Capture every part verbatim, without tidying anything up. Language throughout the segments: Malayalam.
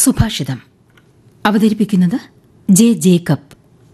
സുഭാഷിതം അവതരിപ്പിക്കുന്നത് ജെ ജേക്കബ്.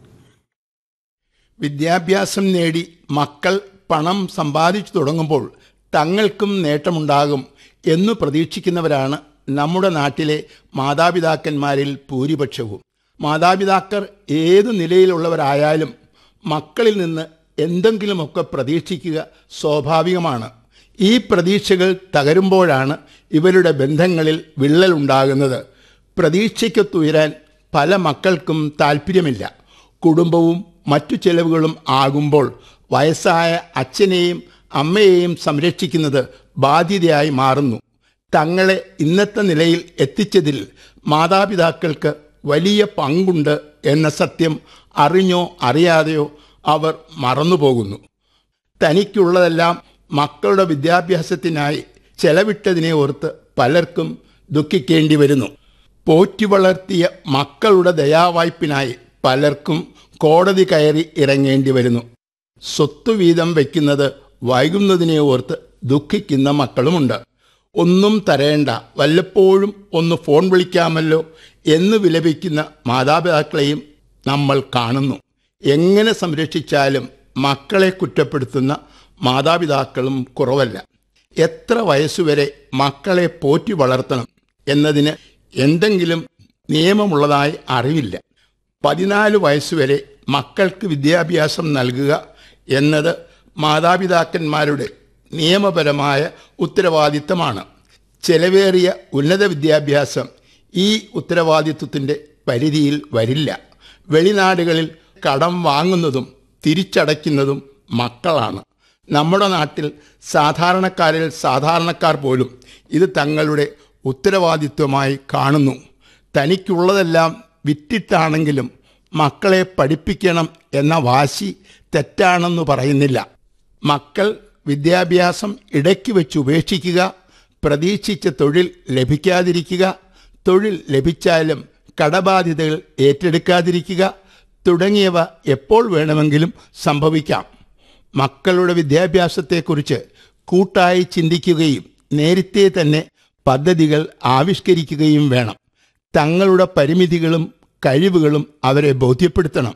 വിദ്യാഭ്യാസം നേടി മക്കൾ പണം സമ്പാദിച്ചു തുടങ്ങുമ്പോൾ തങ്ങൾക്കും നേട്ടമുണ്ടാകും എന്നു പ്രതീക്ഷിക്കുന്നവരാണ് നമ്മുടെ നാട്ടിലെ മാതാപിതാക്കന്മാരിൽ ഭൂരിപക്ഷവും. മാതാപിതാക്കൾ ഏതു നിലയിലുള്ളവരായാലും മക്കളിൽ നിന്ന് എന്തെങ്കിലുമൊക്കെ പ്രതീക്ഷിക്കുക സ്വാഭാവികമാണ്. ഈ പ്രതീക്ഷകൾ തകരുമ്പോഴാണ് ഇവരുടെ ബന്ധങ്ങളിൽ വിള്ളലുണ്ടാകുന്നത്. പ്രതീക്ഷയ്ക്കൊത്തുയരാൻ പല മക്കൾക്കും താല്പര്യമില്ല. കുടുംബവും മറ്റു ചെലവുകളും ആകുമ്പോൾ വയസ്സായ അച്ഛനെയും അമ്മയെയും സംരക്ഷിക്കുന്നത് ബാധ്യതയായി മാറുന്നു. തങ്ങളെ ഇന്നത്തെ നിലയിൽ എത്തിച്ചതിൽ മാതാപിതാക്കൾക്ക് വലിയ പങ്കുണ്ട് എന്ന സത്യം അറിഞ്ഞോ അറിയാതെയോ അവർ മറന്നുപോകുന്നു. തനിക്കുള്ളതെല്ലാം മക്കളുടെ വിദ്യാഭ്യാസത്തിനായി ചെലവിട്ടതിനെ ഓർത്ത് പലർക്കും ദുഃഖിക്കേണ്ടി വരുന്നു. പോറ്റി വളർത്തിയ മക്കളുടെ ദയാവായ്പിനായി പലർക്കും കോടതി കയറി ഇറങ്ങേണ്ടി വരുന്നു. സ്വത്തുവീതം വയ്ക്കുന്നത് വൈകുന്നതിനെ ഓർത്ത് ദുഃഖിക്കുന്ന മക്കളുമുണ്ട്. ഒന്നും തരേണ്ട, വല്ലപ്പോഴും ഒന്ന് ഫോൺ വിളിക്കാമല്ലോ എന്ന് വിലപിക്കുന്ന മാതാപിതാക്കളെയും നമ്മൾ കാണുന്നു. എങ്ങനെ സംരക്ഷിച്ചാലും മക്കളെ കുറ്റപ്പെടുത്തുന്ന മാതാപിതാക്കളും കുറവല്ല. എത്ര വയസ്സുവരെ മക്കളെ പോറ്റി വളർത്തണം എന്നതിന് എന്തെങ്കിലും നിയമമുള്ളതായി അറിവില്ല. പതിനാല് വയസ്സുവരെ മക്കൾക്ക് വിദ്യാഭ്യാസം നൽകുക എന്നത് മാതാപിതാക്കന്മാരുടെ നിയമപരമായ ഉത്തരവാദിത്തമാണ്. ചെലവേറിയ ഉന്നത വിദ്യാഭ്യാസം ഈ ഉത്തരവാദിത്വത്തിൻ്റെ പരിധിയിൽ വരില്ല. വെളിനാടുകളിൽ കടം വാങ്ങുന്നതും തിരിച്ചടയ്ക്കുന്നതും മക്കളാണ്. നമ്മുടെ നാട്ടിൽ സാധാരണക്കാരിൽ സാധാരണക്കാർ പോലും ഇത് തങ്ങളുടെ ഉത്തരവാദിത്വമായി കാണുന്നു. തനിക്കുള്ളതെല്ലാം വിറ്റിട്ടാണെങ്കിലും മക്കളെ പഠിപ്പിക്കണം എന്ന വാശി തെറ്റാണെന്ന് പറയുന്നില്ല. മക്കൾ വിദ്യാഭ്യാസം ഇടയ്ക്ക് വെച്ച് ഉപേക്ഷിക്കുക, പ്രതീക്ഷിച്ച തൊഴിൽ ലഭിക്കാതിരിക്കുക, തൊഴിൽ ലഭിച്ചാലും കടബാധ്യതകൾ ഏറ്റെടുക്കാതിരിക്കുക തുടങ്ങിയവ എപ്പോൾ വേണമെങ്കിലും സംഭവിക്കാം. മക്കളുടെ വിദ്യാഭ്യാസത്തെക്കുറിച്ച് കൂട്ടായി ചിന്തിക്കുകയും നേരത്തെ തന്നെ പദ്ധതികൾ ആവിഷ്കരിക്കുകയും വേണം. തങ്ങളുടെ പരിമിതികളും കഴിവുകളും അവരെ ബോധ്യപ്പെടുത്തണം.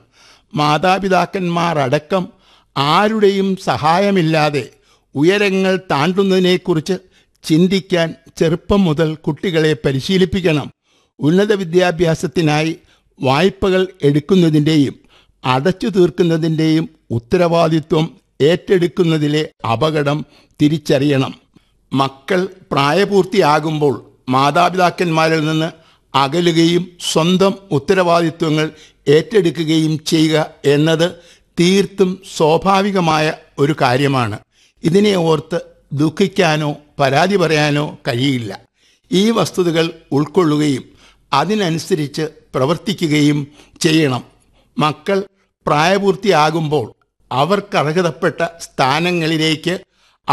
മാതാപിതാക്കന്മാരടക്കം ആരുടെയും സഹായമില്ലാതെ ഉയരങ്ങൾ താണ്ടുന്നതിനെക്കുറിച്ച് ചിന്തിക്കാൻ ചെറുപ്പം മുതൽ കുട്ടികളെ പരിശീലിപ്പിക്കണം. ഉന്നത വിദ്യാഭ്യാസത്തിനായി വായ്പകൾ എടുക്കുന്നതിൻ്റെയും അടച്ചു തീർക്കുന്നതിൻ്റെയും ഉത്തരവാദിത്വം ഏറ്റെടുക്കുന്നതിലെ അപകടം തിരിച്ചറിയണം. മക്കൾ പ്രായപൂർത്തിയാകുമ്പോൾ മാതാപിതാക്കന്മാരിൽ നിന്ന് അകലുകയും സ്വന്തം ഉത്തരവാദിത്വങ്ങൾ ഏറ്റെടുക്കുകയും ചെയ്യുക എന്നത് തീർത്തും സ്വാഭാവികമായ ഒരു കാര്യമാണ്. ഇതിനെ ഓർത്ത് ദുഃഖിക്കാനോ പരാതി പറയാനോ കഴിയില്ല. ഈ വസ്തുതകൾ ഉൾക്കൊള്ളുകയും അതിനനുസരിച്ച് പ്രവർത്തിക്കുകയും ചെയ്യണം. മക്കൾ പ്രായപൂർത്തിയാകുമ്പോൾ അവർക്കർഹതപ്പെട്ട സ്ഥാനങ്ങളിലേക്ക്